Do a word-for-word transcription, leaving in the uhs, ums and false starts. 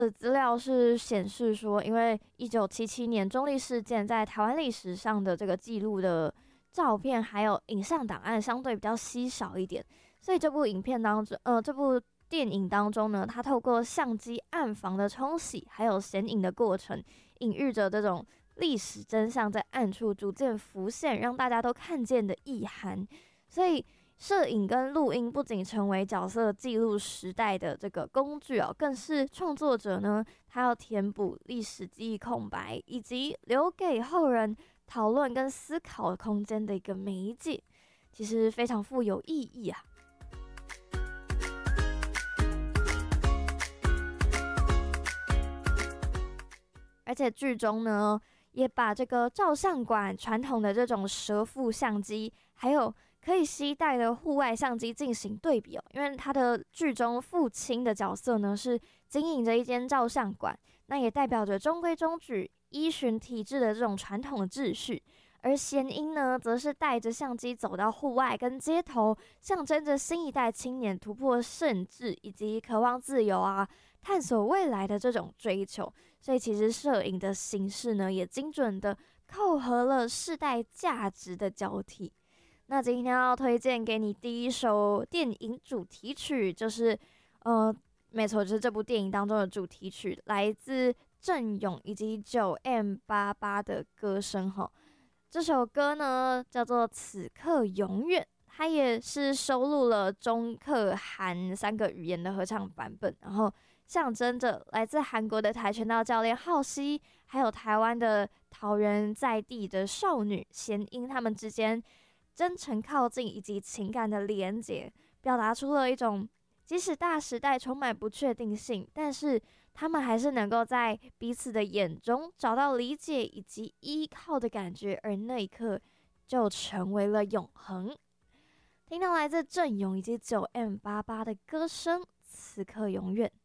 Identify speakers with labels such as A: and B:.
A: 的资料是显示说，因为一九七七年中立事件在台湾历史上的这个记录的照片还有影像档案相对比较稀少一点，所以这部影片当中，呃，这部电影当中呢，它透过相机暗房的冲洗，还有显影的过程，隐喻着这种历史真相在暗处逐渐浮现，让大家都看见的意涵。所以摄影跟录音不仅成为角色记录时代的这个工具哦，更是创作者呢，他要填补历史记忆空白，以及留给后人讨论跟思考空间的一个媒介，其实非常富有意义啊。而且剧中呢，也把这个照相馆传统的这种蛇腹相机，还有可以携带的户外相机进行对比哦。因为他的剧中父亲的角色呢，是经营着一间照相馆，那也代表着中规中矩、依循体制的这种传统的秩序。而贤英呢，则是带着相机走到户外跟街头，象征着新一代青年突破限制以及渴望自由啊、探索未来的这种追求。所以其实摄影的形式呢，也精准的扣合了世代价值的交替。那今天要推荐给你第一首电影主题曲，就是呃，没错，就是这部电影当中的主题曲，来自郑勇以及九 M 八八的歌声哈。这首歌呢叫做《此刻永远》，它也是收录了中客韩三个语言的合唱版本，然后象征着来自韩国的跆拳道教练浩熙，还有台湾的桃园在地的少女贤英，他们之间真诚靠近以及情感的连结，表达出了一种即使大时代充满不确定性，但是他们还是能够在彼此的眼中找到理解以及依靠的感觉，而那一刻就成为了永恒。听到来自郑勇以及九 M 八八的歌声，此刻永远。